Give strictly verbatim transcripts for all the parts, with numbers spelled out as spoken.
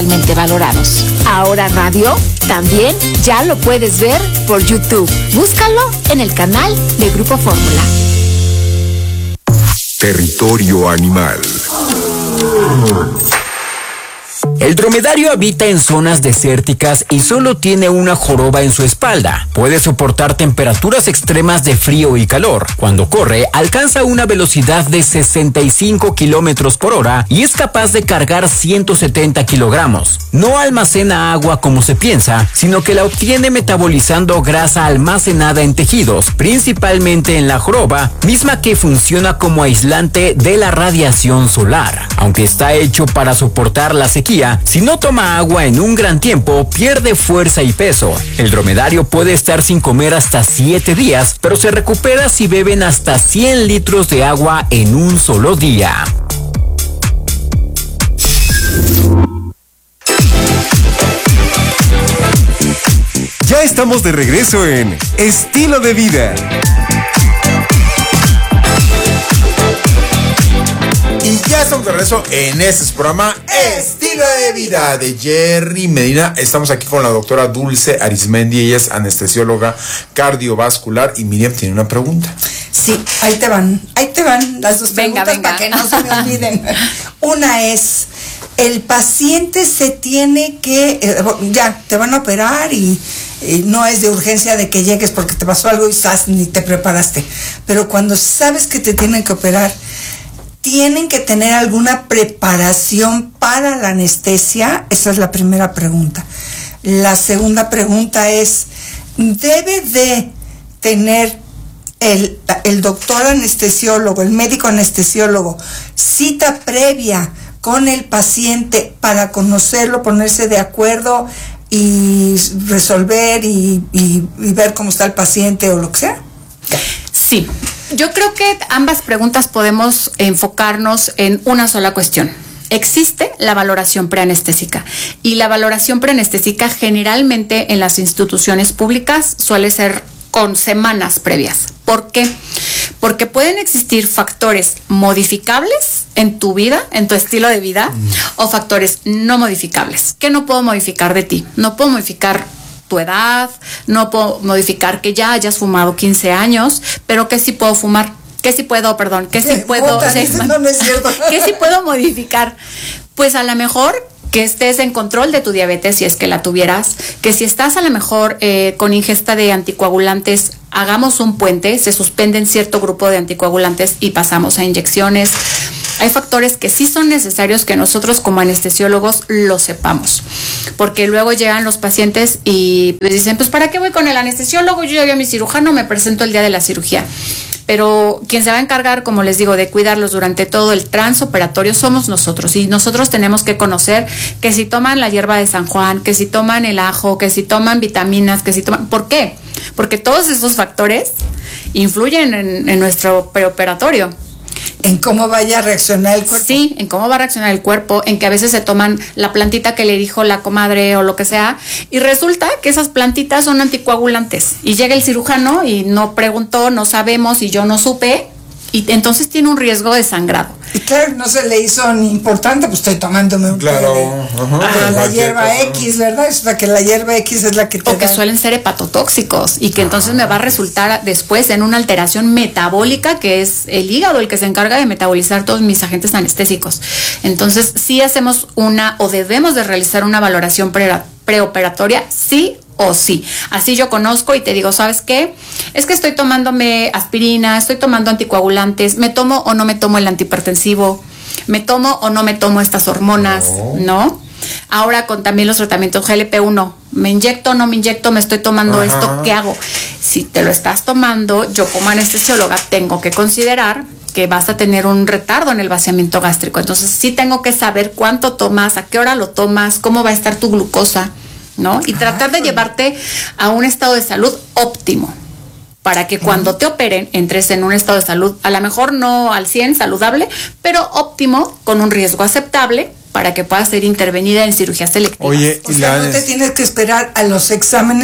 valorados. Ahora Radio también ya lo puedes ver por YouTube. Búscalo en el canal de Grupo Fórmula. Territorio Animal. El dromedario habita en zonas desérticas y solo tiene una joroba en su espalda. Puede soportar temperaturas extremas de frío y calor. Cuando corre, alcanza una velocidad de sesenta y cinco kilómetros por hora y es capaz de cargar ciento setenta kilogramos. No almacena agua como se piensa, sino que la obtiene metabolizando grasa almacenada en tejidos, principalmente en la joroba, misma que funciona como aislante de la radiación solar. Aunque está hecho para soportar la sequía, si no toma agua en un gran tiempo, pierde fuerza y peso. El dromedario puede estar sin comer hasta siete días, pero se recupera si beben hasta cien litros de agua en un solo día. Ya estamos de regreso en Estilo de Vida. Y ya estamos de regreso en este programa Estilo de Vida de Jerry Medina. Estamos aquí con la doctora Dulce Arizmendi. Ella es anestesióloga cardiovascular. Y Miriam tiene una pregunta. Sí, ahí te van, ahí te van las dos venga, preguntas venga. para que no se me olviden. Una es, el paciente se tiene que, eh, ya, te van a operar y, y no es de urgencia de que llegues porque te pasó algo y sas, ni te preparaste. Pero cuando sabes que te tienen que operar, ¿tienen que tener alguna preparación para la anestesia? Esa es la primera pregunta. La segunda pregunta es, ¿debe de tener el, el doctor anestesiólogo, el médico anestesiólogo, cita previa con el paciente para conocerlo, ponerse de acuerdo y resolver y, y, y ver cómo está el paciente o lo que sea? Sí, yo creo que ambas preguntas podemos enfocarnos en una sola cuestión. Existe la valoración preanestésica y la valoración preanestésica generalmente en las instituciones públicas suele ser con semanas previas. ¿Por qué? Porque pueden existir factores modificables en tu vida, en tu estilo de vida, mm. o factores no modificables. ¿Qué no puedo modificar de ti? No puedo modificar tu edad, no puedo modificar que ya hayas fumado quince años, pero que sí puedo fumar, que sí puedo, perdón, que sí puedo, Puta, sí, no, no es cierto. que sí puedo modificar. Pues a lo mejor que estés en control de tu diabetes si es que la tuvieras, que si estás a lo mejor eh, con ingesta de anticoagulantes, hagamos un puente, se suspenden cierto grupo de anticoagulantes y pasamos a inyecciones. Hay factores que sí son necesarios que nosotros como anestesiólogos lo sepamos, porque luego llegan los pacientes y les dicen, pues ¿para qué voy con el anestesiólogo? Yo ya vi a mi cirujano, me presento el día de la cirugía. Pero quien se va a encargar, como les digo, de cuidarlos durante todo el transoperatorio somos nosotros. Y nosotros tenemos que conocer que si toman la hierba de San Juan, que si toman el ajo, que si toman vitaminas, que si toman... ¿Por qué? Porque todos esos factores influyen en, en nuestro preoperatorio. En cómo vaya a reaccionar el cuerpo. Sí, en cómo va a reaccionar el cuerpo, en que a veces se toman la plantita que le dijo la comadre o lo que sea, y resulta que esas plantitas son anticoagulantes. Y llega el cirujano y no preguntó, no sabemos, y yo no supe, y entonces tiene un riesgo de sangrado. Y claro, no se le hizo ni importante, pues estoy tomándome un Claro, té de, ajá, de la hierba cosa. X, ¿verdad? Es la que la hierba X es la que te O que da. suelen ser hepatotóxicos y que entonces me va a resultar después en una alteración metabólica, que es el hígado el que se encarga de metabolizar todos mis agentes anestésicos. Entonces sí hacemos una o debemos de realizar una valoración pre- preoperatoria, sí o sí. Así yo conozco y te digo, ¿sabes qué? Es que estoy tomándome aspirina, estoy tomando anticoagulantes, me tomo o no me tomo el antihipertensivo, me tomo o no me tomo estas hormonas, ¿no? ¿no? Ahora con también los tratamientos G L P uno, me inyecto, no me inyecto, me estoy tomando Ajá. esto, ¿qué hago? Si te lo estás tomando, yo como anestesióloga tengo que considerar que vas a tener un retardo en el vaciamiento gástrico. Entonces sí tengo que saber cuánto tomas, a qué hora lo tomas, cómo va a estar tu glucosa, ¿no? Y tratar de llevarte a un estado de salud óptimo, para que cuando te operen entres en un estado de salud, a lo mejor no al cien saludable, pero óptimo, con un riesgo aceptable, para que pueda ser intervenida en cirugía selectiva. Oye, O y sea, la no te anes- tienes que esperar a los exámenes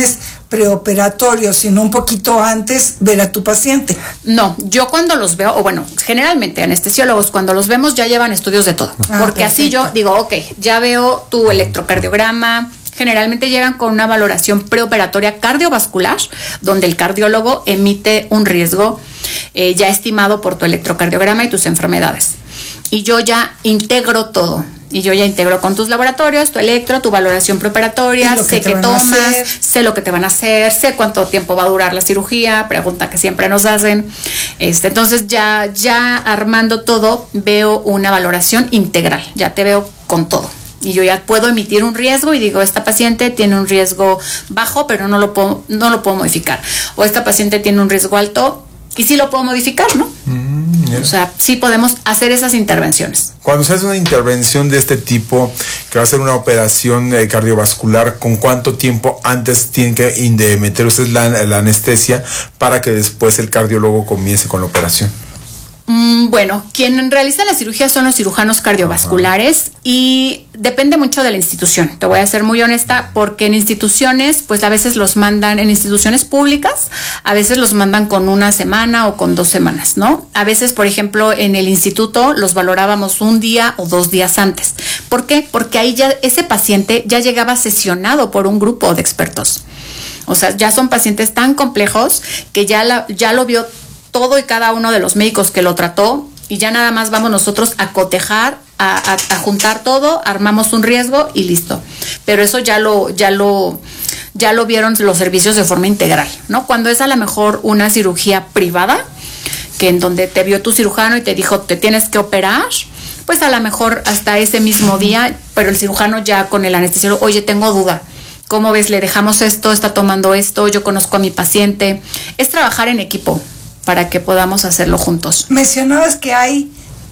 preoperatorio, sino un poquito antes, ver a tu paciente. No, yo cuando los veo, o bueno, generalmente anestesiólogos cuando los vemos ya llevan estudios de todo, Ah, porque perfecto. así yo digo, ok, ya veo tu electrocardiograma. Generalmente llegan con una valoración preoperatoria cardiovascular, donde el cardiólogo emite un riesgo eh, ya estimado por tu electrocardiograma y tus enfermedades. Y yo ya integro todo. Y yo ya integro con tus laboratorios, tu electro, tu valoración preoperatoria, Y lo que sé te qué van a tomas, hacer. sé lo que te van a hacer, sé cuánto tiempo va a durar la cirugía, pregunta que siempre nos hacen. Este, entonces ya, ya armando todo, veo una valoración integral, ya te veo con todo. Y yo ya puedo emitir un riesgo y digo, esta paciente tiene un riesgo bajo, pero no lo puedo, no lo puedo modificar. O esta paciente tiene un riesgo alto y sí lo puedo modificar, ¿no? Mm, yeah. O sea, sí podemos hacer esas intervenciones. Cuando se hace una intervención de este tipo, que va a ser una operación eh, cardiovascular, ¿con cuánto tiempo antes tienen que in- de meter ustedes la, la anestesia para que después el cardiólogo comience con la operación? Mm, bueno, quien realiza la cirugía son los cirujanos cardiovasculares y depende mucho de la institución. Te voy a ser muy honesta, porque en instituciones, pues a veces los mandan, en instituciones públicas, a veces los mandan con una semana o con dos semanas, ¿no? A veces, por ejemplo, en el instituto los valorábamos un día o dos días antes. ¿Por qué? Porque ahí ya ese paciente ya llegaba sesionado por un grupo de expertos. O sea, ya son pacientes tan complejos que ya, la, ya lo vio todo y cada uno de los médicos que lo trató y ya nada más vamos nosotros a cotejar, a, a, a juntar todo, armamos un riesgo y listo. Pero eso ya lo, ya lo, ya lo vieron los servicios de forma integral, ¿no? Cuando es a lo mejor una cirugía privada, que en donde te vio tu cirujano y te dijo te tienes que operar, pues a lo mejor hasta ese mismo día, pero el cirujano ya con el anestesiólogo, oye, tengo duda. ¿Cómo ves? Le dejamos esto, está tomando esto, yo conozco a mi paciente. Es trabajar en equipo para que podamos hacerlo juntos. Mencionabas que hay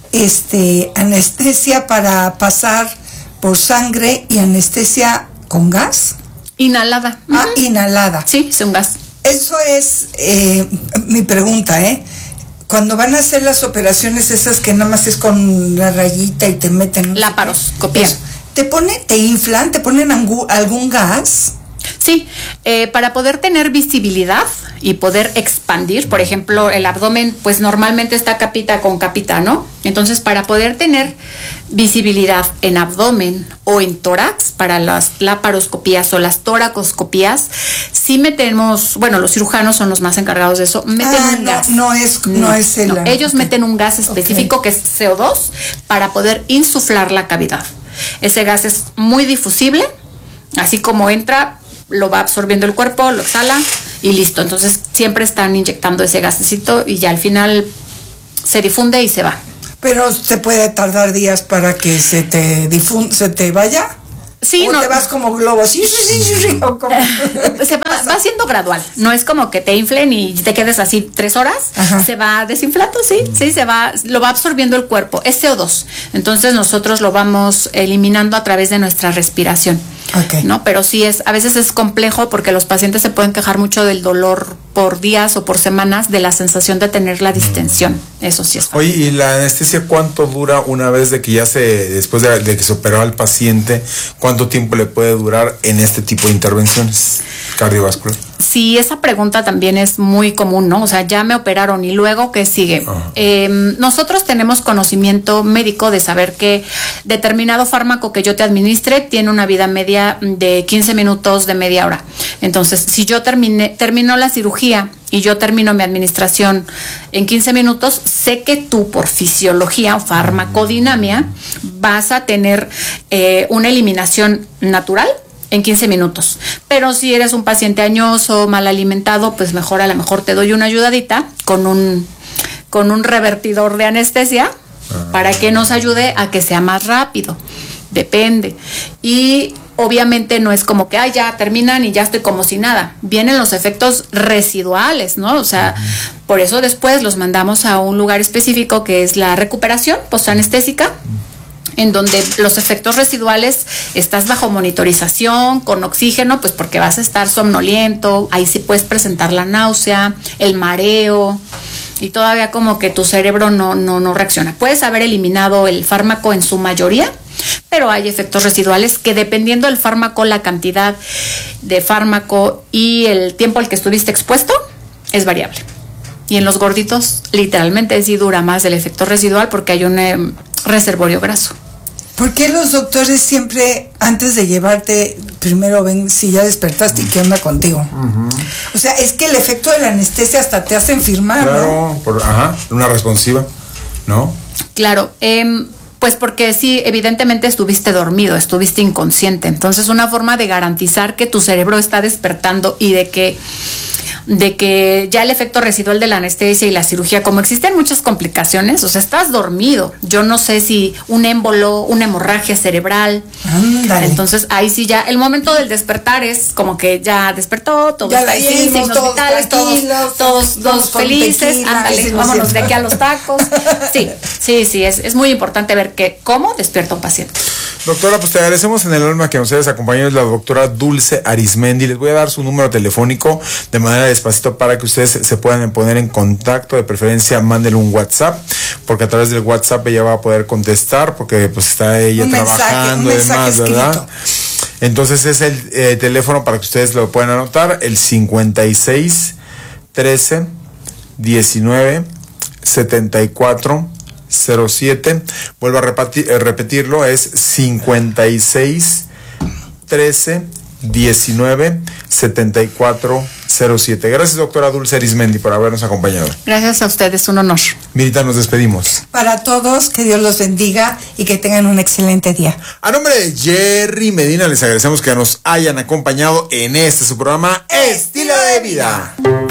este anestesia para pasar por sangre y anestesia con gas. Inhalada. Ah, Ujú. inhalada. Sí, es un gas. Eso es eh, mi pregunta, ¿eh? Cuando van a hacer las operaciones esas que nada más es con la rayita y te meten... no La sé qué, paroscopía. eso, ¿Te pone, te inflan, te ponen angu- algún gas? Sí, eh, para poder tener visibilidad y poder expandir, por ejemplo, el abdomen, pues normalmente está capita con capita, ¿no? Entonces, para poder tener visibilidad en abdomen o en tórax, para las laparoscopías o las toracoscopías, sí metemos, bueno, los cirujanos son los más encargados de eso, meten Ah, un no, gas. no es- no es el- ellos ok. meten un gas específico Ok. que es C O dos para poder insuflar la cavidad. Ese gas es muy difusible, así como entra, lo va absorbiendo el cuerpo, lo exhala y listo. Entonces siempre están inyectando ese gasecito y ya al final se difunde y se va. Pero se puede tardar días para que se te difun se te vaya. Sí, o no, te vas como globo, sí, sí, sí, sí, o como... se va, va siendo gradual. No es como que te inflen y te quedes así tres horas. Ajá. Se va desinflando, sí, sí, se va, lo va absorbiendo el cuerpo. Es C O dos. Entonces nosotros lo vamos eliminando a través de nuestra respiración. Ok. ¿No? Pero sí es, a veces es complejo porque los pacientes se pueden quejar mucho del dolor por días o por semanas, de la sensación de tener la distensión. Eso sí es. Oye, ¿y la anestesia cuánto dura una vez de que ya se, después de, de que se operó al paciente, cuánto tiempo le puede durar en este tipo de intervenciones cardiovasculares? Sí, esa pregunta también es muy común, ¿no? O sea, ya me operaron y luego, ¿qué sigue? Ajá. Eh, nosotros tenemos conocimiento médico de saber que determinado fármaco que yo te administre tiene una vida media de quince minutos, de media hora. Entonces, si yo terminé, termino la cirugía y yo termino mi administración en quince minutos, sé que tú por fisiología o farmacodinamia vas a tener eh, una eliminación natural en quince minutos. Pero si eres un paciente añoso, mal alimentado, pues mejor a lo mejor te doy una ayudadita con un, con un revertidor de anestesia para que nos ayude a que sea más rápido. Depende. Y obviamente no es como que, ay, ya terminan y ya estoy como si nada. Vienen los efectos residuales, ¿no? O sea, por eso después los mandamos a un lugar específico que es la recuperación postanestésica, en donde los efectos residuales estás bajo monitorización, con oxígeno, pues porque vas a estar somnoliento, ahí sí puedes presentar la náusea, el mareo, y todavía como que tu cerebro no, no, no reacciona. Puedes haber eliminado el fármaco en su mayoría, pero hay efectos residuales que, dependiendo del fármaco, la cantidad de fármaco y el tiempo al que estuviste expuesto, es variable. Y en los gorditos, literalmente, sí dura más el efecto residual porque hay un eh, reservorio graso. ¿Por qué los doctores siempre, antes de llevarte, primero ven si ya despertaste y qué onda contigo? Uh-huh. O sea, es que el efecto de la anestesia hasta te hacen firmar, claro, ¿no? Por, ajá, una responsiva, ¿no? Claro, eh, pues porque sí, evidentemente estuviste dormido, estuviste inconsciente. Entonces, una forma de garantizar que tu cerebro está despertando y de que de que ya el efecto residual de la anestesia y la cirugía, como existen muchas complicaciones, o sea, estás dormido. Yo no sé si un émbolo, una hemorragia cerebral. Ándale. Entonces, ahí sí ya, el momento del despertar es como que ya despertó, todo ya está la bien, hicimos, signos todos vitales, todos, todos, todos felices, tequila, ándale, vámonos de aquí a los tacos. Sí, sí, sí, es, es muy importante ver que cómo despierta un paciente. Doctora, pues te agradecemos en el alma que nos hayas acompañado, es la doctora Dulce Arizmendi. Les voy a dar su número telefónico de manera despacito para que ustedes se puedan poner en contacto. De preferencia, mándenle un WhatsApp, porque a través del WhatsApp ella va a poder contestar, porque pues está ella un trabajando y demás, ¿verdad? Entonces es el eh, teléfono para que ustedes lo puedan anotar, el cincuenta y seis, trece, diecinueve, setenta y cuatro, cero siete. Vuelvo a repetir, eh, repetirlo, es cincuenta y seis, trece, diecinueve, setenta y cuatro, cero siete. Gracias, doctora Dulce Arizmendi, por habernos acompañado. Gracias a ustedes, un honor. Mirita, nos despedimos. Para todos, que Dios los bendiga y que tengan un excelente día. A nombre de Jerry Medina, les agradecemos que nos hayan acompañado en este su programa Estilo de Vida.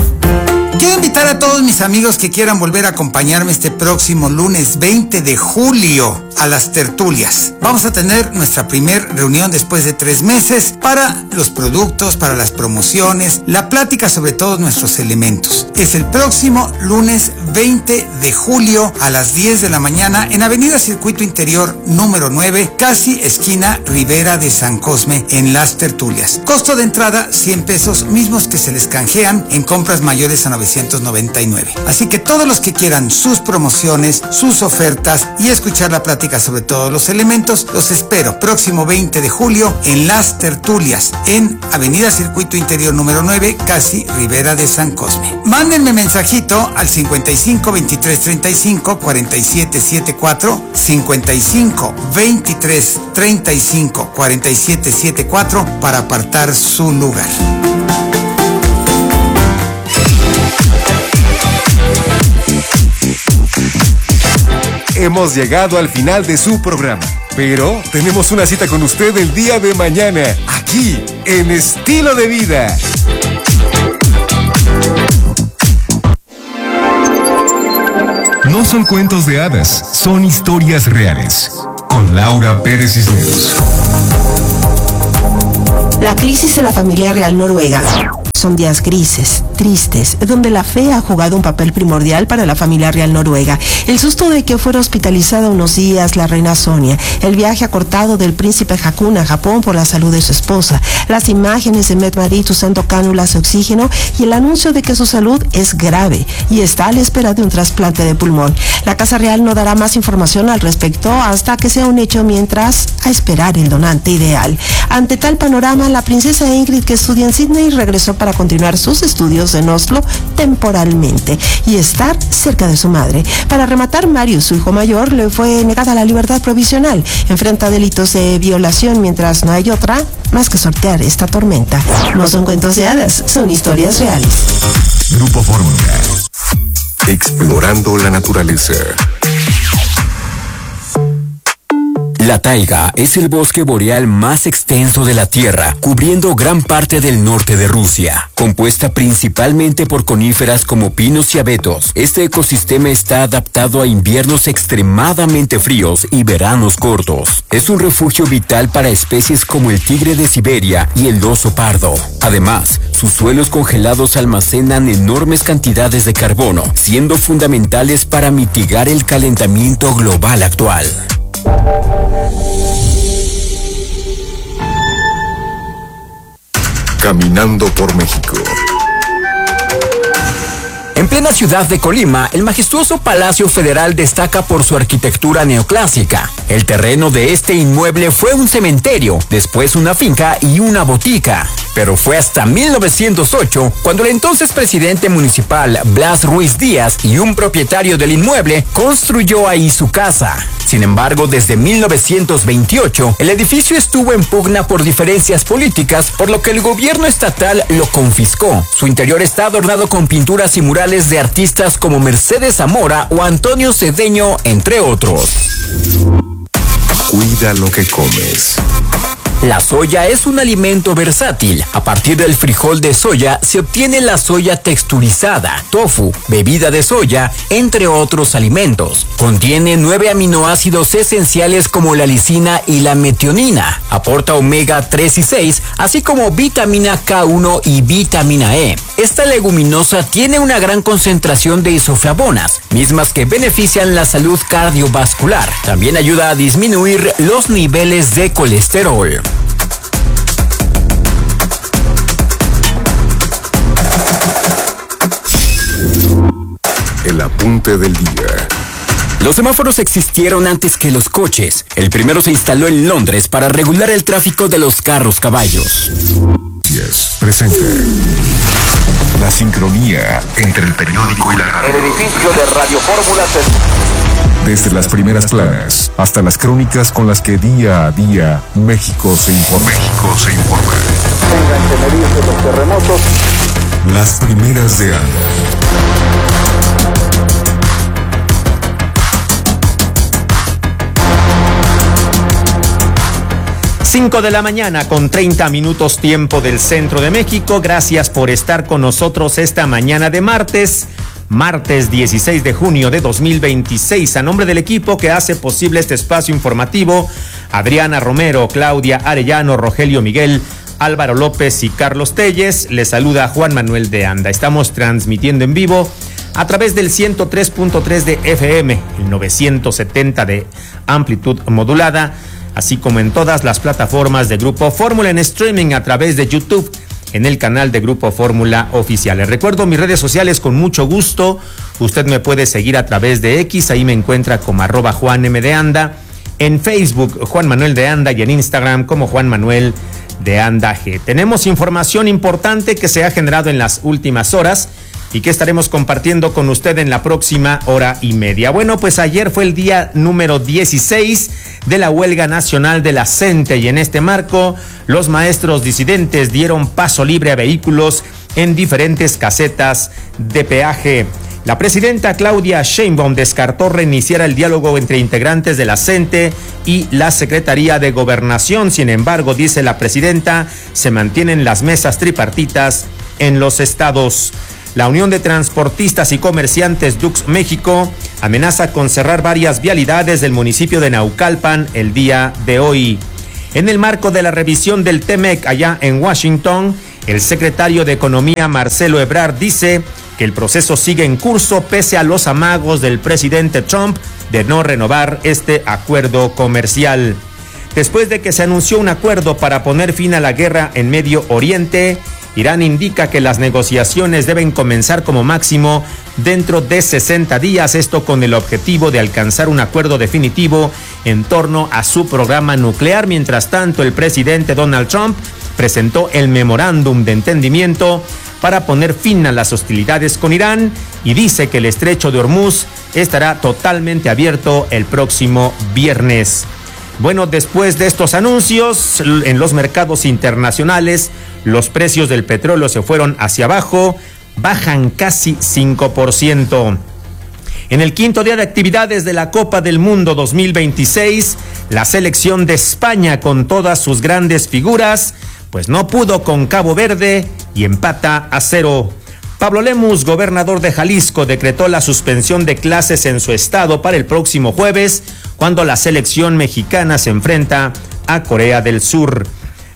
Quiero invitar a todos mis amigos que quieran volver a acompañarme este próximo lunes veinte de julio a las tertulias. Vamos a tener nuestra primer reunión después de tres meses para los productos, para las promociones, la plática sobre todos nuestros elementos. Es el próximo lunes veinte de julio a las diez de la mañana en Avenida Circuito Interior número nueve, casi esquina Rivera de San Cosme, en las tertulias. Costo de entrada cien pesos, mismos que se les canjean en compras mayores a novecientos noventa y nueve. Así que todos los que quieran sus promociones, sus ofertas y escuchar la plática sobre todos los elementos, los espero próximo veinte de julio en las tertulias en Avenida Circuito Interior número nueve, casi Rivera de San Cosme. Mándenme mensajito al cincuenta y cinco, veintitrés, treinta y cinco, cuarenta y siete setenta y cuatro, cincuenta y cinco, veintitrés, treinta y cinco, cuarenta y siete setenta y cuatro para apartar su lugar. Hemos llegado al final de su programa, pero tenemos una cita con usted el día de mañana, aquí en Estilo de Vida. No son cuentos de hadas, son historias reales. Con Laura Pérez Cisneros. La crisis de la familia real noruega. Son días grises, tristes, donde la fe ha jugado un papel primordial para la familia real noruega. El susto de que fuera hospitalizada unos días la reina Sonia, el viaje acortado del príncipe Haakon a Japón por la salud de su esposa, las imágenes de Mette-Marit usando cánulas de oxígeno y el anuncio de que su salud es grave y está a la espera de un trasplante de pulmón. La Casa Real no dará más información al respecto hasta que sea un hecho, mientras a esperar el donante ideal. Ante tal panorama, la princesa Ingrid, que estudia en Sydney, regresó para continuar sus estudios en Oslo temporalmente y estar cerca de su madre. Para rematar, Marius, su hijo mayor, le fue negada la libertad provisional. Enfrenta delitos de violación, mientras no hay otra más que sortear esta tormenta. No son cuentos de hadas, son historias reales. Grupo Fórmula. Explorando la naturaleza. La taiga es el bosque boreal más extenso de la Tierra, cubriendo gran parte del norte de Rusia. Compuesta principalmente por coníferas como pinos y abetos, este ecosistema está adaptado a inviernos extremadamente fríos y veranos cortos. Es un refugio vital para especies como el tigre de Siberia y el oso pardo. Además, sus suelos congelados almacenan enormes cantidades de carbono, siendo fundamentales para mitigar el calentamiento global actual. Caminando por México. En plena ciudad de Colima, el majestuoso Palacio Federal destaca por su arquitectura neoclásica. El terreno de este inmueble fue un cementerio, después una finca y una botica. Pero fue hasta mil novecientos ocho cuando el entonces presidente municipal Blas Ruiz Díaz y un propietario del inmueble construyó ahí su casa. Sin embargo, desde mil novecientos veintiocho, el edificio estuvo en pugna por diferencias políticas, por lo que el gobierno estatal lo confiscó. Su interior está adornado con pinturas y murales de artistas como Mercedes Zamora o Antonio Cedeño, entre otros. Cuida lo que comes. La soya es un alimento versátil. A partir del frijol de soya se obtiene la soya texturizada, tofu, bebida de soya, entre otros alimentos. Contiene nueve aminoácidos esenciales como la lisina y la metionina. Aporta omega tres y seis, así como vitamina K uno y vitamina E. Esta leguminosa tiene una gran concentración de isoflavonas, mismas que benefician la salud cardiovascular. También ayuda a disminuir los niveles de colesterol. El apunte del día. Los semáforos existieron antes que los coches. El primero se instaló en Londres para regular el tráfico de los carros caballos. Yes, presente. La sincronía entre el periódico y la radio. El edificio de Radio Fórmula se... Desde las primeras planas hasta las crónicas con las que día a día México se informa. México se informa. Tengan que medirse los terremotos. Las primeras de Anda. cinco de la mañana con treinta minutos tiempo del centro de México. Gracias por estar con nosotros esta mañana de martes, martes dieciséis de junio de dos mil veintiséis. A nombre del equipo que hace posible este espacio informativo, Adriana Romero, Claudia Arellano, Rogelio Miguel, Álvaro López y Carlos Telles, les saluda Juan Manuel de Anda. Estamos transmitiendo en vivo a través del ciento tres punto tres de F M, el novecientos setenta de amplitud modulada, así como en todas las plataformas de Grupo Fórmula en streaming a través de YouTube, en el canal de Grupo Fórmula Oficial. Les recuerdo mis redes sociales con mucho gusto. Usted me puede seguir a través de X, ahí me encuentra como arroba Juan M de Anda, en Facebook Juan Manuel de Anda y en Instagram como Juan Manuel de Anda G. Tenemos información importante que se ha generado en las últimas horas y que estaremos compartiendo con usted en la próxima hora y media. Bueno, pues ayer fue el día número dieciséis de la huelga nacional de la CENTE y en este marco los maestros disidentes dieron paso libre a vehículos en diferentes casetas de peaje. La presidenta Claudia Sheinbaum descartó reiniciar el diálogo entre integrantes de la CENTE y la Secretaría de Gobernación. Sin embargo, dice la presidenta, se mantienen las mesas tripartitas en los estados. La Unión de Transportistas y Comerciantes Dux México amenaza con cerrar varias vialidades del municipio de Naucalpan el día de hoy. En el marco de la revisión del T M E C allá en Washington, el secretario de Economía Marcelo Ebrard dice que el proceso sigue en curso pese a los amagos del presidente Trump de no renovar este acuerdo comercial. Después de que se anunció un acuerdo para poner fin a la guerra en Medio Oriente, Irán indica que las negociaciones deben comenzar como máximo dentro de sesenta días, esto con el objetivo de alcanzar un acuerdo definitivo en torno a su programa nuclear. Mientras tanto, el presidente Donald Trump presentó el memorándum de entendimiento para poner fin a las hostilidades con Irán y dice que el estrecho de Hormuz estará totalmente abierto el próximo viernes. Bueno, después de estos anuncios, en los mercados internacionales, los precios del petróleo se fueron hacia abajo, bajan casi cinco por ciento. En el quinto día de actividades de la Copa del Mundo dos mil veintiséis, la selección de España con todas sus grandes figuras, pues no pudo con Cabo Verde y empata a cero. Pablo Lemus, gobernador de Jalisco, decretó la suspensión de clases en su estado para el próximo jueves, cuando la selección mexicana se enfrenta a Corea del Sur.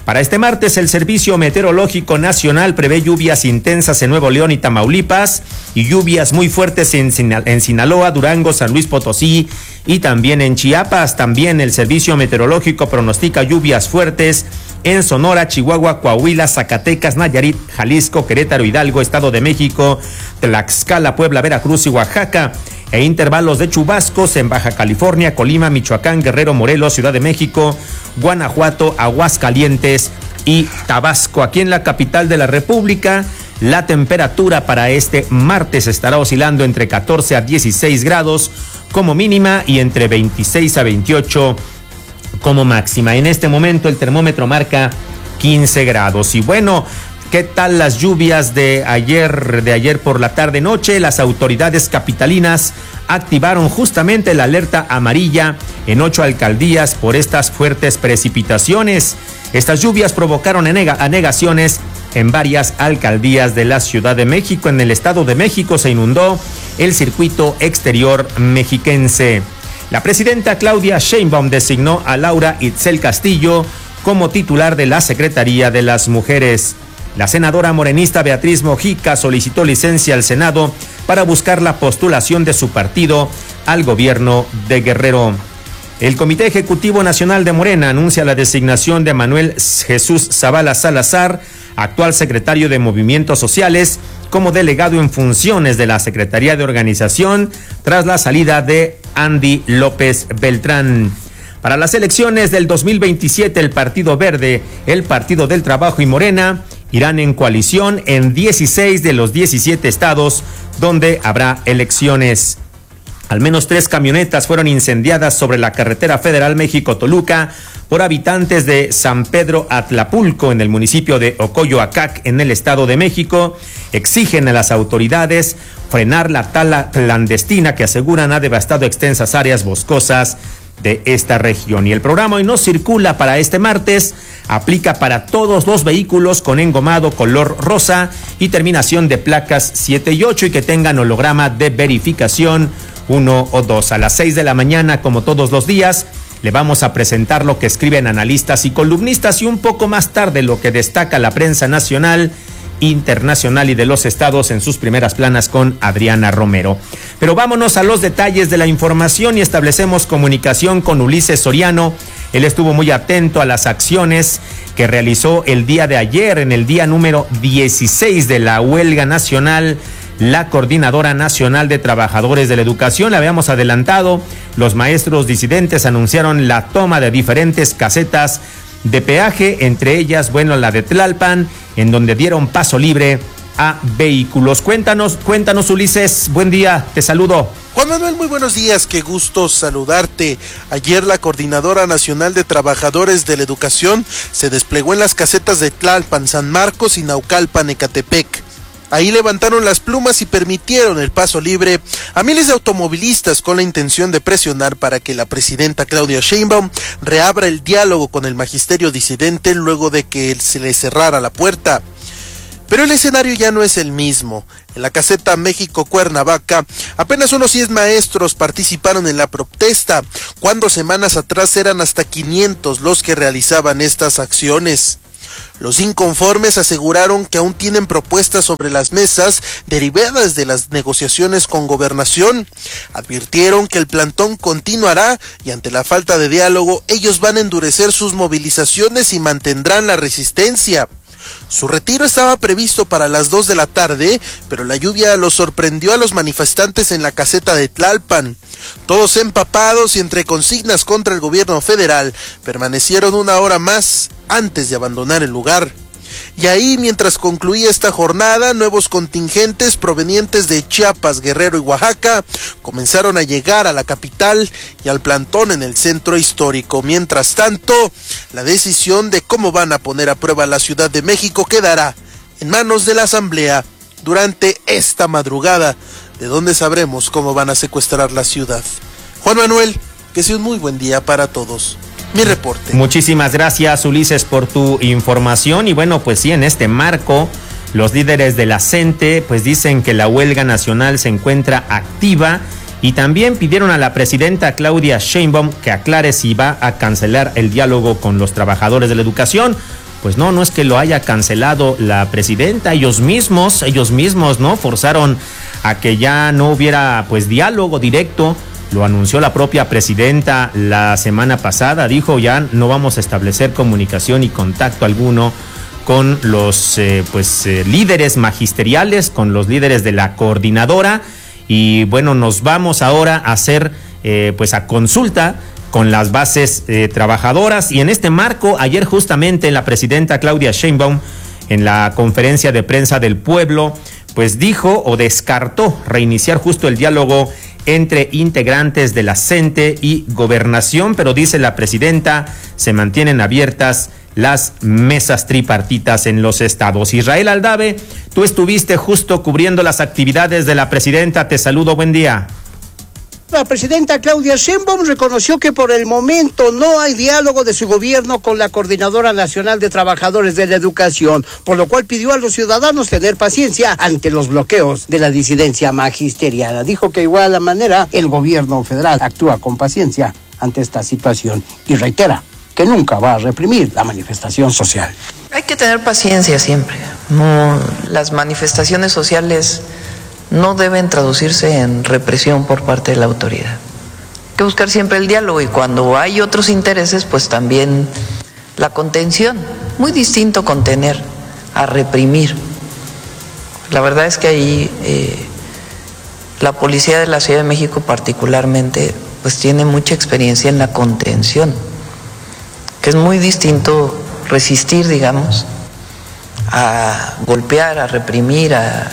Para este martes, el Servicio Meteorológico Nacional prevé lluvias intensas en Nuevo León y Tamaulipas y lluvias muy fuertes en, Sinal- en Sinaloa, Durango, San Luis Potosí y también en Chiapas. También el Servicio Meteorológico pronostica lluvias fuertes en Sonora, Chihuahua, Coahuila, Zacatecas, Nayarit, Jalisco, Querétaro, Hidalgo, Estado de México, Tlaxcala, Puebla, Veracruz y Oaxaca, e intervalos de chubascos en Baja California, Colima, Michoacán, Guerrero, Morelos, Ciudad de México, Guanajuato, Aguascalientes y Tabasco. Aquí en la capital de la República, la temperatura para este martes estará oscilando entre catorce a dieciséis grados como mínima y entre veintiséis a veintiocho como máxima. En este momento el termómetro marca quince grados. Y bueno, ¿qué tal las lluvias de ayer, de ayer por la tarde noche? Las autoridades capitalinas activaron justamente la alerta amarilla en ocho alcaldías por estas fuertes precipitaciones. Estas lluvias provocaron anegaciones en varias alcaldías de la Ciudad de México. En el Estado de México se inundó el circuito exterior mexiquense. La presidenta Claudia Sheinbaum designó a Laura Itzel Castillo como titular de la Secretaría de las Mujeres. La senadora morenista Beatriz Mojica solicitó licencia al Senado para buscar la postulación de su partido al gobierno de Guerrero. El Comité Ejecutivo Nacional de Morena anuncia la designación de Manuel Jesús Zavala Salazar, actual secretario de Movimientos Sociales, como delegado en funciones de la Secretaría de Organización tras la salida de Andy López Beltrán. Para las elecciones del dos mil veintisiete, el Partido Verde, el Partido del Trabajo y Morena irán en coalición en dieciséis de los diecisiete estados donde habrá elecciones. Al menos tres camionetas fueron incendiadas sobre la carretera federal México-Toluca por habitantes de San Pedro Atlapulco, en el municipio de Ocoyoacac, en el Estado de México. Exigen a las autoridades frenar la tala clandestina que aseguran ha devastado extensas áreas boscosas de esta región. Y el programa Hoy No Circula para este martes aplica para todos los vehículos con engomado color rosa y terminación de placas siete y ocho y que tengan holograma de verificación uno o dos. A las seis de la mañana, como todos los días, le vamos a presentar lo que escriben analistas y columnistas y un poco más tarde lo que destaca la prensa nacional, internacional y de los estados en sus primeras planas con Adriana Romero. Pero vámonos a los detalles de la información y establecemos comunicación con Ulises Soriano. Él estuvo muy atento a las acciones que realizó el día de ayer, en el día número dieciséis de la huelga nacional, la Coordinadora Nacional de Trabajadores de la Educación. Le habíamos adelantado, los maestros disidentes anunciaron la toma de diferentes casetas de peaje, entre ellas, bueno, la de Tlalpan, en donde dieron paso libre a vehículos. Cuéntanos, cuéntanos, Ulises, buen día, te saludo. Juan Manuel, muy buenos días, qué gusto saludarte. Ayer la Coordinadora Nacional de Trabajadores de la Educación se desplegó en las casetas de Tlalpan, San Marcos y Naucalpan, Ecatepec. Ahí levantaron las plumas y permitieron el paso libre a miles de automovilistas con la intención de presionar para que la presidenta Claudia Sheinbaum reabra el diálogo con el magisterio disidente luego de que se le cerrara la puerta. Pero el escenario ya no es el mismo. En la caseta México-Cuernavaca, apenas unos cien maestros participaron en la protesta, cuando semanas atrás eran hasta quinientos los que realizaban estas acciones. Los inconformes aseguraron que aún tienen propuestas sobre las mesas derivadas de las negociaciones con Gobernación. Advirtieron que el plantón continuará y ante la falta de diálogo ellos van a endurecer sus movilizaciones y mantendrán la resistencia. Su retiro estaba previsto para las dos de la tarde, pero la lluvia los sorprendió a los manifestantes en la caseta de Tlalpan. Todos empapados y entre consignas contra el gobierno federal, permanecieron una hora más antes de abandonar el lugar. Y ahí, mientras concluía esta jornada, nuevos contingentes provenientes de Chiapas, Guerrero y Oaxaca comenzaron a llegar a la capital y al plantón en el centro histórico. Mientras tanto, la decisión de cómo van a poner a prueba la Ciudad de México quedará en manos de la Asamblea durante esta madrugada, de donde sabremos cómo van a secuestrar la ciudad. Juan Manuel, que sea un muy buen día para todos. Mi reporte. Muchísimas gracias, Ulises, por tu información. Y bueno, pues sí, en este marco, los líderes de la CENTE pues dicen que la huelga nacional se encuentra activa y también pidieron a la presidenta Claudia Sheinbaum que aclare si va a cancelar el diálogo con los trabajadores de la educación. pues no, no es que lo haya cancelado la presidenta, ellos mismos, ellos mismos, ¿no? Forzaron a que ya no hubiera pues diálogo directo. Lo anunció la propia presidenta la semana pasada, dijo ya no vamos a establecer comunicación y contacto alguno con los eh, pues eh, líderes magisteriales, con los líderes de la coordinadora, y bueno, nos vamos ahora a hacer eh, pues a consulta con las bases eh, trabajadoras. Y en este marco, ayer justamente la presidenta Claudia Sheinbaum, en la conferencia de prensa del pueblo, pues dijo o descartó reiniciar justo el diálogo entre integrantes de la CENTE y Gobernación, pero dice la presidenta, se mantienen abiertas las mesas tripartitas en los estados. Israel Aldave, tú estuviste justo cubriendo las actividades de la presidenta, te saludo, buen día. La presidenta Claudia Sheinbaum reconoció que por el momento no hay diálogo de su gobierno con la Coordinadora Nacional de Trabajadores de la Educación, por lo cual pidió a los ciudadanos tener paciencia ante los bloqueos de la disidencia magisterial. Dijo que igual la manera el gobierno federal actúa con paciencia ante esta situación y reitera que nunca va a reprimir la manifestación social. Hay que tener paciencia siempre. No, las manifestaciones sociales no deben traducirse en represión por parte de la autoridad. Hay que buscar siempre el diálogo y cuando hay otros intereses, pues también la contención. Muy distinto contener a reprimir. La verdad es que ahí eh, la policía de la Ciudad de México particularmente pues tiene mucha experiencia en la contención, que es muy distinto resistir, digamos, a golpear, a reprimir, a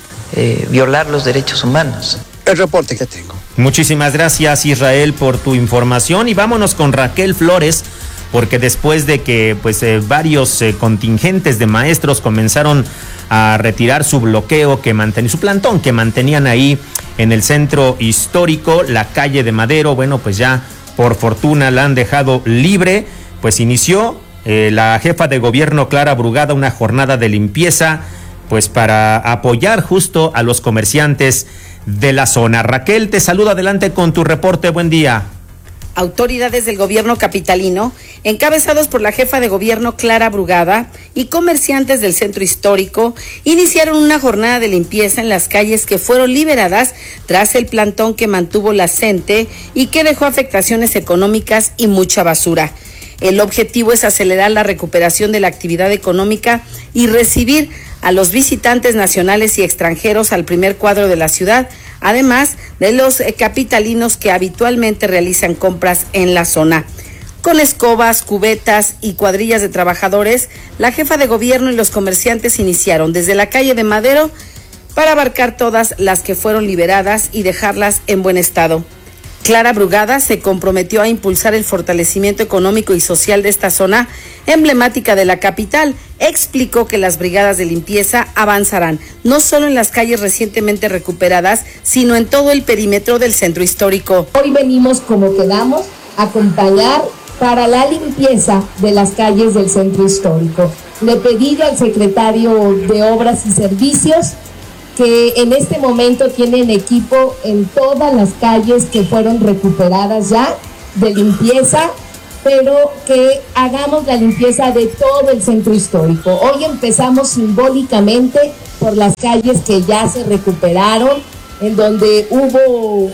Eh, violar los derechos humanos. El reporte que tengo. Muchísimas gracias, Israel, por tu información, y vámonos con Raquel Flores, porque después de que pues eh, varios eh, contingentes de maestros comenzaron a retirar su bloqueo que mantenían, su plantón que mantenían ahí en el centro histórico, la calle de Madero, bueno, pues ya por fortuna la han dejado libre, pues inició eh, la jefa de gobierno Clara Brugada una jornada de limpieza pues para apoyar justo a los comerciantes de la zona. Raquel, te saludo, adelante con tu reporte, buen día. Autoridades del gobierno capitalino, encabezados por la jefa de gobierno Clara Brugada y comerciantes del centro histórico, iniciaron una jornada de limpieza en las calles que fueron liberadas tras el plantón que mantuvo la CENTE y que dejó afectaciones económicas y mucha basura. El objetivo es acelerar la recuperación de la actividad económica y recibir a los visitantes nacionales y extranjeros al primer cuadro de la ciudad, además de los capitalinos que habitualmente realizan compras en la zona. Con escobas, cubetas y cuadrillas de trabajadores, la jefa de gobierno y los comerciantes iniciaron desde la calle de Madero para abarcar todas las que fueron liberadas y dejarlas en buen estado. Clara Brugada se comprometió a impulsar el fortalecimiento económico y social de esta zona emblemática de la capital. Explicó que las brigadas de limpieza avanzarán no solo en las calles recientemente recuperadas, sino en todo el perímetro del centro histórico. Hoy venimos, como quedamos, a acompañar para la limpieza de las calles del centro histórico. Le pedí al secretario de Obras y Servicios que en este momento tienen equipo en todas las calles que fueron recuperadas ya de limpieza, pero que hagamos la limpieza de todo el centro histórico. Hoy empezamos simbólicamente por las calles que ya se recuperaron, en donde hubo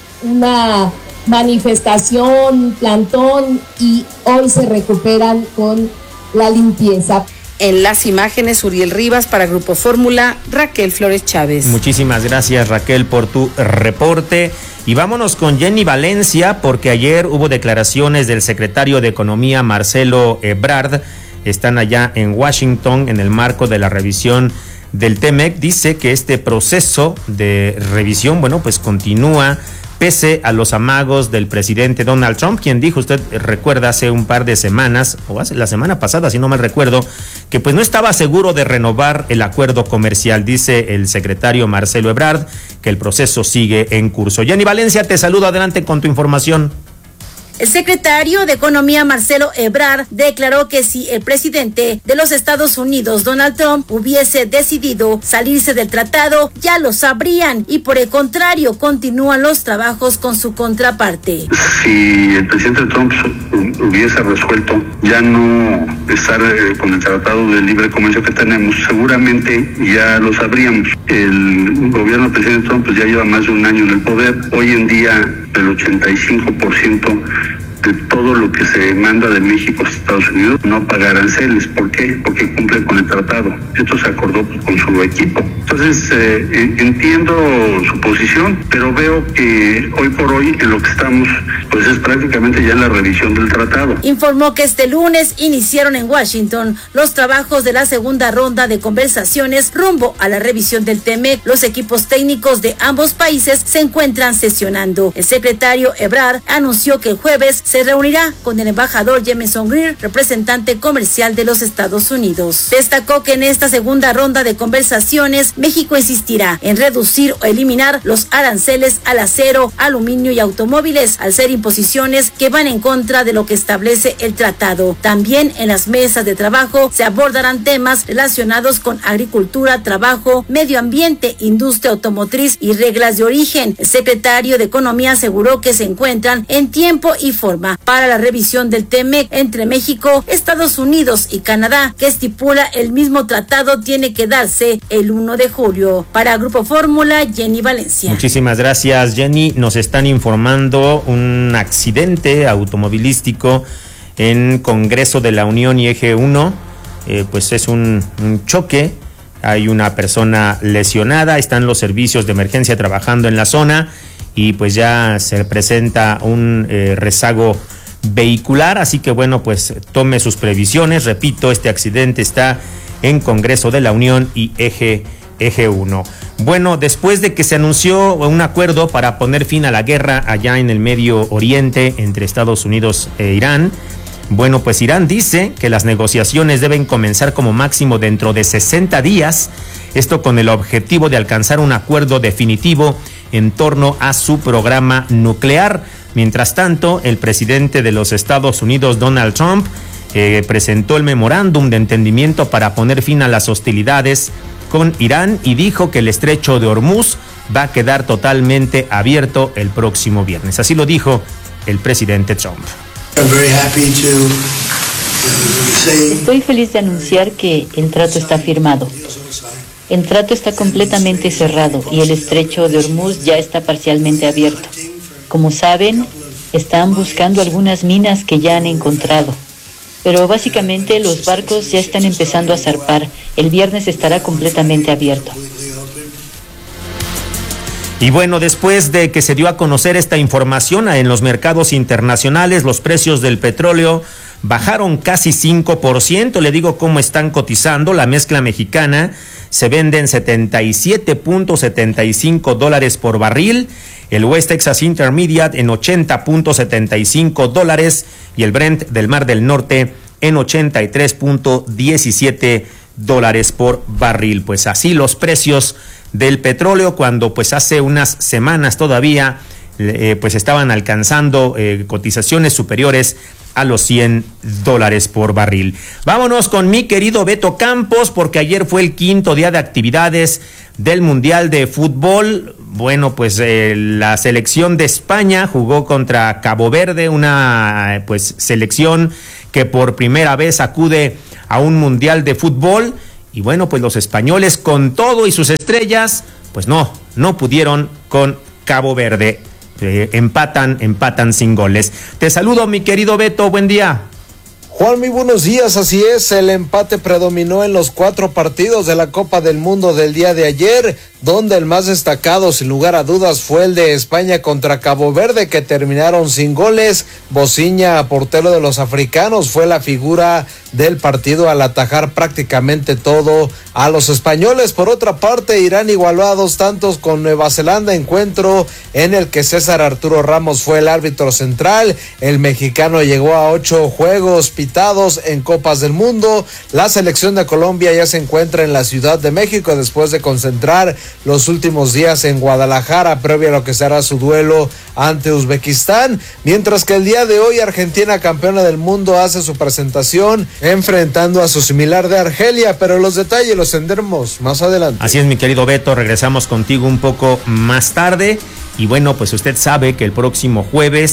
una manifestación, plantón, y hoy se recuperan con la limpieza. En las imágenes, Uriel Rivas para Grupo Fórmula, Raquel Flores Chávez. Muchísimas gracias, Raquel, por tu reporte. Y vámonos con Jenny Valencia, porque ayer hubo declaraciones del secretario de Economía, Marcelo Ebrard. Están allá en Washington en el marco de la revisión del TEMEC. Dice que este proceso de revisión, bueno, pues continúa pese a los amagos del presidente Donald Trump, quien dijo, usted recuerda, hace un par de semanas, o hace la semana pasada, si no mal recuerdo, que pues no estaba seguro de renovar el acuerdo comercial. Dice el secretario Marcelo Ebrard que el proceso sigue en curso. Jenny Valencia, te saludo, adelante con tu información. El secretario de Economía, Marcelo Ebrard, declaró que si el presidente de los Estados Unidos, Donald Trump, hubiese decidido salirse del tratado, ya lo sabrían, y por el contrario, continúan los trabajos con su contraparte. Si el presidente Trump hubiese resuelto ya no estar eh, con el Tratado de Libre Comercio que tenemos, seguramente ya lo sabríamos. El gobierno del presidente Trump pues ya lleva más de un año en el poder. Hoy en día el ochenta y cinco por ciento de todo lo que se manda de México a Estados Unidos no paga aranceles. ¿Por qué? Porque cumple con el tratado. Esto se acordó pues, con su equipo. Entonces, eh, entiendo su posición, pero veo que hoy por hoy en lo que estamos, pues es prácticamente ya la revisión del tratado. Informó que este lunes iniciaron en Washington los trabajos de la segunda ronda de conversaciones rumbo a la revisión del T M E C. Los equipos técnicos de ambos países se encuentran sesionando. El secretario Ebrard anunció que el jueves se reunirá con el embajador Jameson Greer, representante comercial de los Estados Unidos. Destacó que en esta segunda ronda de conversaciones, México insistirá en reducir o eliminar los aranceles al acero, aluminio y automóviles, al ser imposiciones que van en contra de lo que establece el tratado. También en las mesas de trabajo se abordarán temas relacionados con agricultura, trabajo, medio ambiente, industria automotriz y reglas de origen. El secretario de Economía aseguró que se encuentran en tiempo y forma para la revisión del T M E C entre México, Estados Unidos y Canadá, que estipula el mismo tratado tiene que darse el primero de julio. Para Grupo Fórmula, Jenny Valencia. Muchísimas gracias, Jenny. Nos están informando un accidente automovilístico en Congreso de la Unión y Eje uno. Eh, pues es un, un choque. Hay una persona lesionada. Están los servicios de emergencia trabajando en la zona. Y pues ya se presenta un eh, rezago vehicular, así que bueno, pues tome sus previsiones. Repito, este accidente está en Congreso de la Unión y Eje, Eje uno. Bueno, después de que se anunció un acuerdo para poner fin a la guerra allá en el Medio Oriente entre Estados Unidos e Irán, bueno, pues Irán dice que las negociaciones deben comenzar como máximo dentro de sesenta días, esto con el objetivo de alcanzar un acuerdo definitivo en torno a su programa nuclear. Mientras tanto, el presidente de los Estados Unidos, Donald Trump, eh, presentó el memorándum de entendimiento para poner fin a las hostilidades con Irán y dijo que el estrecho de Hormuz va a quedar totalmente abierto el próximo viernes. Así lo dijo el presidente Trump. Estoy feliz de anunciar que el trato está firmado. El trato está completamente cerrado y el estrecho de Hormuz ya está parcialmente abierto. Como saben, están buscando algunas minas que ya han encontrado. Pero básicamente los barcos ya están empezando a zarpar. El viernes estará completamente abierto. Y bueno, después de que se dio a conocer esta información en los mercados internacionales, los precios del petróleo bajaron casi cinco por ciento. Le digo cómo están cotizando. La mezcla mexicana se vende en setenta y siete punto setenta y cinco dólares por barril, el West Texas Intermediate en ochenta punto setenta y cinco dólares y el Brent del Mar del Norte en ochenta y tres punto diecisiete dólares por barril. Pues así los precios del petróleo, cuando pues hace unas semanas todavía eh, pues estaban alcanzando eh, cotizaciones superiores a los cien dólares por barril. Vámonos con mi querido Beto Campos, porque ayer fue el quinto día de actividades del Mundial de Fútbol. Bueno, pues eh, la selección de España jugó contra Cabo Verde, una pues selección que por primera vez acude a un Mundial de Fútbol. Y bueno, pues los españoles con todo y sus estrellas, pues no, no pudieron con Cabo Verde. Eh, empatan, empatan sin goles. Te saludo, mi querido Beto, buen día. Juan, muy buenos días, así es, el empate predominó en los cuatro partidos de la Copa del Mundo del día de ayer, donde el más destacado, sin lugar a dudas, fue el de España contra Cabo Verde, que terminaron sin goles. Bociña, portero de los africanos, fue la figura del partido al atajar prácticamente todo a los españoles. Por otra parte, Irán igualó a dos tantos con Nueva Zelanda, encuentro en el que César Arturo Ramos fue el árbitro central. El mexicano llegó a ocho juegos pitados en Copas del Mundo. La selección de Colombia ya se encuentra en la Ciudad de México después de concentrar los últimos días en Guadalajara previo a lo que será su duelo ante Uzbekistán, mientras que el día de hoy Argentina, campeona del mundo, hace su presentación enfrentando a su similar de Argelia, pero los detalles los tendremos más adelante. Así es, mi querido Beto, regresamos contigo un poco más tarde y bueno, pues usted sabe que el próximo jueves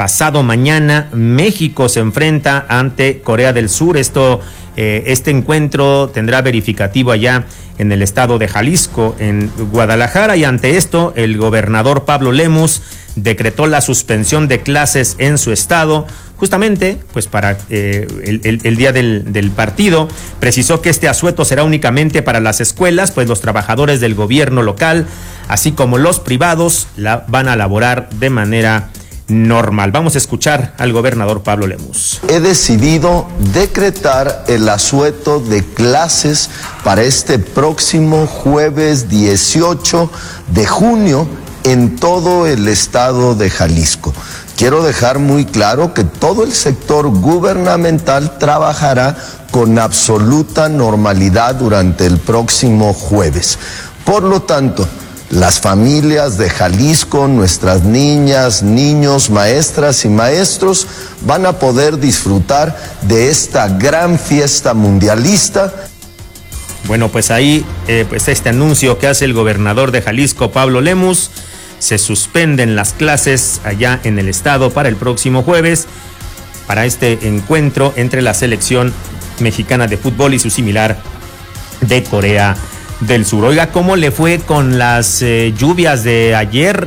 pasado mañana México se enfrenta ante Corea del Sur. Esto, eh, este encuentro tendrá verificativo allá en el estado de Jalisco, en Guadalajara, y ante esto el gobernador Pablo Lemus decretó la suspensión de clases en su estado, justamente pues para eh, el, el, el día del, del partido. Precisó que este asueto será únicamente para las escuelas, pues los trabajadores del gobierno local, así como los privados, la van a laborar de manera normal. Vamos a escuchar al gobernador Pablo Lemus. He decidido decretar el asueto de clases para este próximo jueves dieciocho de junio en todo el estado de Jalisco. Quiero dejar muy claro que todo el sector gubernamental trabajará con absoluta normalidad durante el próximo jueves. Por lo tanto, las familias de Jalisco, nuestras niñas, niños, maestras y maestros van a poder disfrutar de esta gran fiesta mundialista. Bueno, pues ahí, eh, pues este anuncio que hace el gobernador de Jalisco, Pablo Lemus. Se suspenden las clases allá en el estado para el próximo jueves, para este encuentro entre la selección mexicana de fútbol y su similar de Corea del Sur. Oiga, ¿cómo le fue con las eh, lluvias de ayer?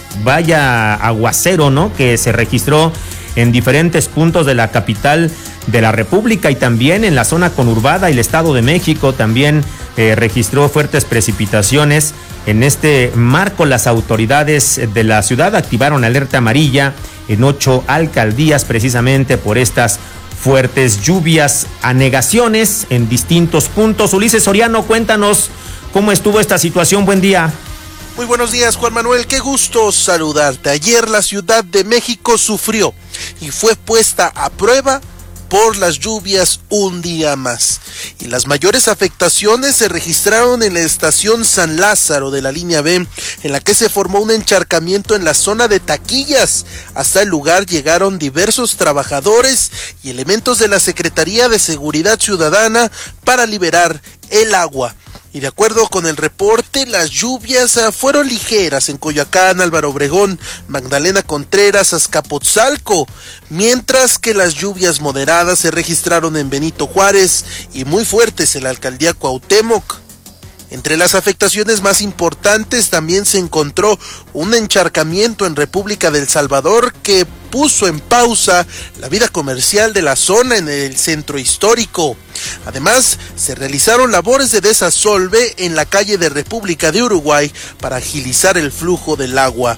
Vaya aguacero, ¿no?, que se registró en diferentes puntos de la capital de la República y también en la zona conurbada. Y el Estado de México también eh, registró fuertes precipitaciones. En este marco, las autoridades de la ciudad activaron alerta amarilla en ocho alcaldías precisamente por estas fuertes lluvias, anegaciones en distintos puntos. Ulises Soriano, cuéntanos cómo estuvo esta situación. Buen día. Muy buenos días, Juan Manuel, qué gusto saludarte. Ayer la Ciudad de México sufrió y fue puesta a prueba por las lluvias un día más. Y las mayores afectaciones se registraron en la estación San Lázaro de la línea B, en la que se formó un encharcamiento en la zona de taquillas. Hasta el lugar llegaron diversos trabajadores y elementos de la Secretaría de Seguridad Ciudadana para liberar el agua. Y de acuerdo con el reporte, las lluvias fueron ligeras en Coyoacán, Álvaro Obregón, Magdalena Contreras, Azcapotzalco, mientras que las lluvias moderadas se registraron en Benito Juárez y muy fuertes en la alcaldía Cuauhtémoc. Entre las afectaciones más importantes también se encontró un encharcamiento en República del Salvador que puso en pausa la vida comercial de la zona en el centro histórico. Además, se realizaron labores de desasolve en la calle de República de Uruguay para agilizar el flujo del agua.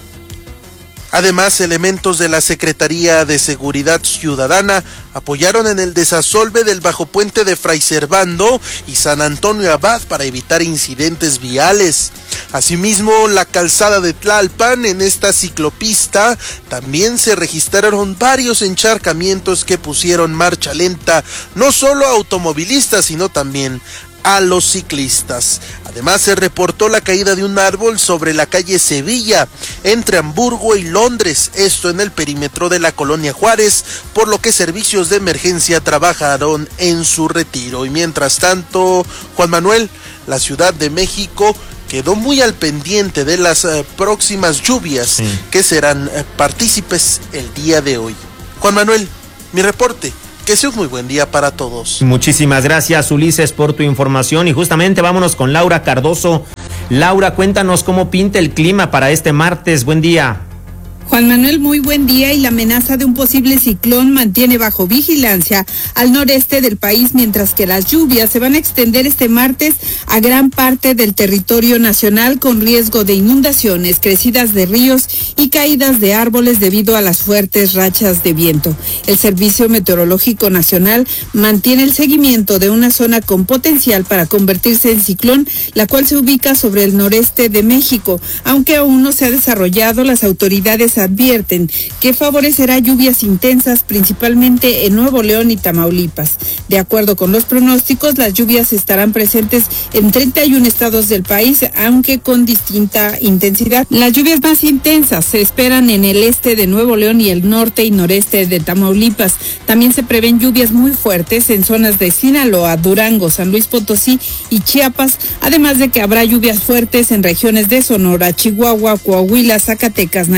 Además, elementos de la Secretaría de Seguridad Ciudadana apoyaron en el desasolve del bajopuente de Fray Servando y San Antonio Abad para evitar incidentes viales. Asimismo, la calzada de Tlalpan, en esta ciclopista, también se registraron varios encharcamientos que pusieron marcha lenta no solo a automovilistas, sino también a los ciclistas. Además, se reportó la caída de un árbol sobre la calle Sevilla, entre Hamburgo y Londres, esto en el perímetro de la colonia Juárez, por lo que servicios de emergencia trabajaron en su retiro. Y mientras tanto, Juan Manuel, la Ciudad de México quedó muy al pendiente de las uh, próximas lluvias sí. que serán uh, partícipes el día de hoy. Juan Manuel, mi reporte. Que sea un muy buen día para todos. Muchísimas gracias, Ulises, por tu información. Y justamente vámonos con Laura Cardoso. Laura, cuéntanos cómo pinta el clima para este martes. Buen día. Juan Manuel, muy buen día, y la amenaza de un posible ciclón mantiene bajo vigilancia al noreste del país, mientras que las lluvias se van a extender este martes a gran parte del territorio nacional, con riesgo de inundaciones, crecidas de ríos y caídas de árboles debido a las fuertes rachas de viento. El Servicio Meteorológico Nacional mantiene el seguimiento de una zona con potencial para convertirse en ciclón, la cual se ubica sobre el noreste de México. Aunque aún no se ha desarrollado, las autoridades advierten que favorecerá lluvias intensas principalmente en Nuevo León y Tamaulipas. De acuerdo con los pronósticos, las lluvias estarán presentes en treinta y un estados del país, aunque con distinta intensidad. Las lluvias más intensas se esperan en el este de Nuevo León y el norte y noreste de Tamaulipas. También se prevén lluvias muy fuertes en zonas de Sinaloa, Durango, San Luis Potosí y Chiapas, además de que habrá lluvias fuertes en regiones de Sonora, Chihuahua, Coahuila, Zacatecas, Nayarit,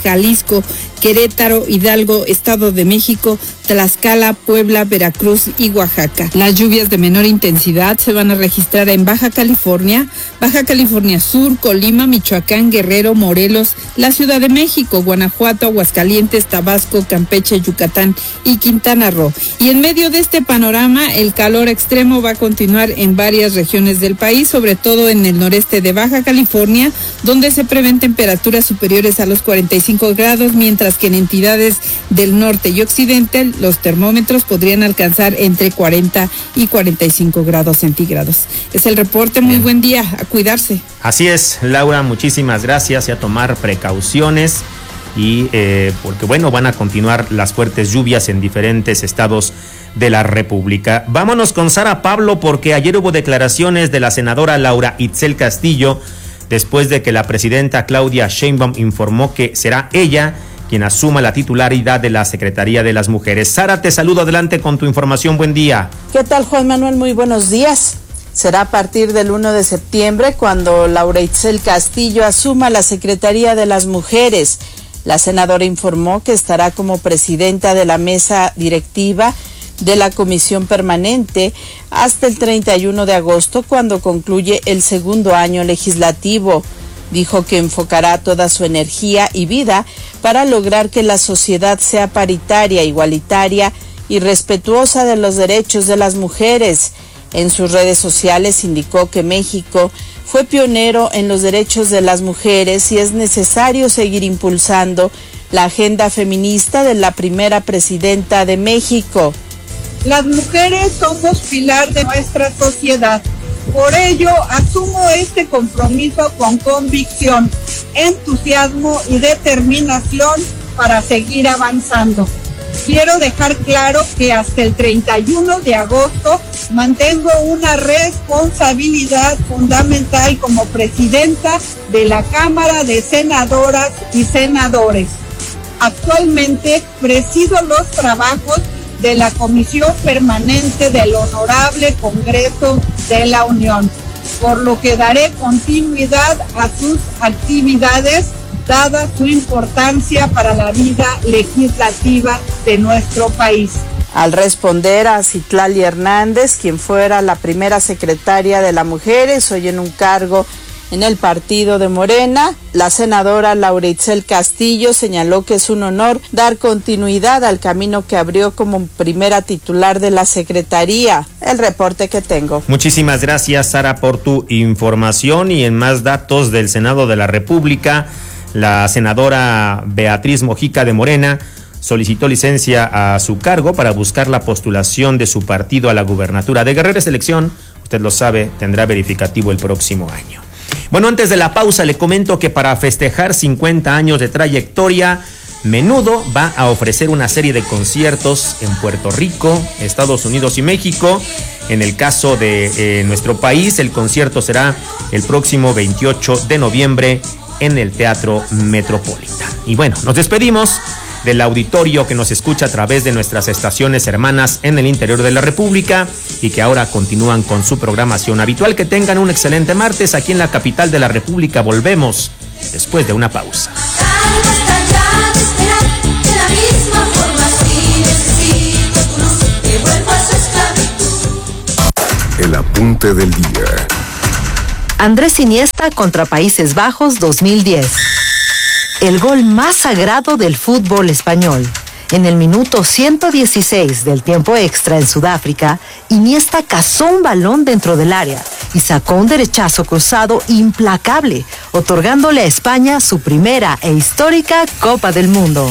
Jalisco, Querétaro, Hidalgo, Estado de México, Tlaxcala, Puebla, Veracruz y Oaxaca. Las lluvias de menor intensidad se van a registrar en Baja California, Baja California Sur, Colima, Michoacán, Guerrero, Morelos, la Ciudad de México, Guanajuato, Aguascalientes, Tabasco, Campeche, Yucatán y Quintana Roo. Y en medio de este panorama, el calor extremo va a continuar en varias regiones del país, sobre todo en el noreste de Baja California, donde se prevén temperaturas superiores a los cuarenta y cinco grados, mientras que en entidades del norte y occidente los termómetros podrían alcanzar entre cuarenta y cuarenta y cinco grados centígrados. Es el reporte, muy buen día, a cuidarse. Así es, Laura, muchísimas gracias y a tomar precauciones y eh, porque bueno, van a continuar las fuertes lluvias en diferentes estados de la República. Vámonos con Sara Pablo, porque ayer hubo declaraciones de la senadora Laura Itzel Castillo después de que la presidenta Claudia Sheinbaum informó que será ella quien asuma la titularidad de la Secretaría de las Mujeres. Sara, te saludo, adelante con tu información, buen día. ¿Qué tal, Juan Manuel? Muy buenos días. Será a partir del primero de septiembre cuando Laura Itzel Castillo asuma la Secretaría de las Mujeres. La senadora informó que estará como presidenta de la mesa directiva de la Comisión Permanente hasta el treinta y uno de agosto, cuando concluye el segundo año legislativo. Dijo que enfocará toda su energía y vida para lograr que la sociedad sea paritaria, igualitaria y respetuosa de los derechos de las mujeres. En sus redes sociales indicó que México fue pionero en los derechos de las mujeres y es necesario seguir impulsando la agenda feminista de la primera presidenta de México. Las mujeres somos pilar de nuestra sociedad. Por ello, asumo este compromiso con convicción, entusiasmo y determinación para seguir avanzando. Quiero dejar claro que hasta el treinta y uno de agosto mantengo una responsabilidad fundamental como presidenta de la Cámara de Senadoras y Senadores. Actualmente presido los trabajos de la Comisión Permanente del Honorable Congreso de la Unión, por lo que daré continuidad a sus actividades, dada su importancia para la vida legislativa de nuestro país. Al responder a Citlali Hernández, quien fuera la primera secretaria de las Mujeres, hoy en un cargo en el partido de Morena, la senadora Laura Itzel Castillo señaló que es un honor dar continuidad al camino que abrió como primera titular de la Secretaría. El reporte que tengo. Muchísimas gracias, Sara, por tu información. Y en más datos del Senado de la República, la senadora Beatriz Mojica de Morena solicitó licencia a su cargo para buscar la postulación de su partido a la gubernatura de Guerrero. Esta elección, usted lo sabe, tendrá verificativo el próximo año. Bueno, antes de la pausa le comento que para festejar cincuenta años de trayectoria, Menudo va a ofrecer una serie de conciertos en Puerto Rico, Estados Unidos y México. En el caso de eh, nuestro país, el concierto será el próximo veintiocho de noviembre en el Teatro Metropolitan. Y bueno, nos despedimos del auditorio que nos escucha a través de nuestras estaciones hermanas en el interior de la República y que ahora continúan con su programación habitual. Que tengan un excelente martes. Aquí en la capital de la República volvemos después de una pausa. El apunte del día. Andrés Iniesta contra Países Bajos dos mil diez. El gol más sagrado del fútbol español. En el minuto ciento dieciséis del tiempo extra en Sudáfrica, Iniesta cazó un balón dentro del área y sacó un derechazo cruzado implacable, otorgándole a España su primera e histórica Copa del Mundo.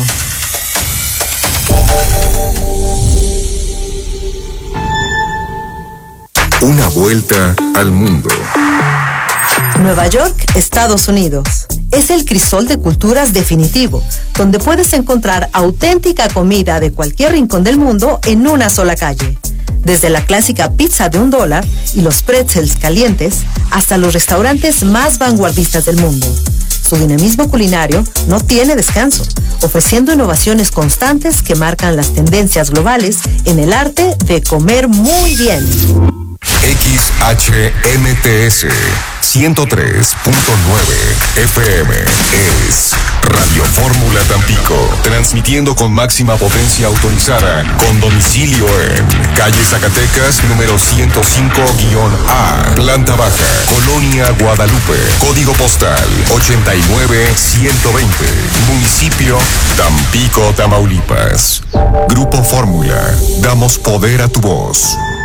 Una vuelta al mundo. Nueva York, Estados Unidos. Es el crisol de culturas definitivo, donde puedes encontrar auténtica comida de cualquier rincón del mundo en una sola calle. Desde la clásica pizza de un dólar y los pretzels calientes, hasta los restaurantes más vanguardistas del mundo. Su dinamismo culinario no tiene descanso, ofreciendo innovaciones constantes que marcan las tendencias globales en el arte de comer muy bien. X H M T S ciento tres punto nueve F M es Radio Fórmula Tampico, transmitiendo con máxima potencia autorizada, con domicilio en calle Zacatecas, número ciento cinco A, planta baja, Colonia Guadalupe, código postal ochenta y nueve ciento veinte, municipio Tampico, Tamaulipas. Grupo Fórmula, damos poder a tu voz.